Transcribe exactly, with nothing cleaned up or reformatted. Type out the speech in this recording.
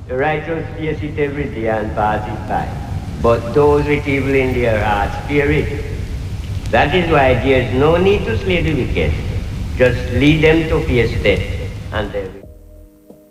The righteous face it every day and pass it by. But those with evil in their hearts fear it. That is why there is no need to slay the wicked. Just lead them to face death, and they will.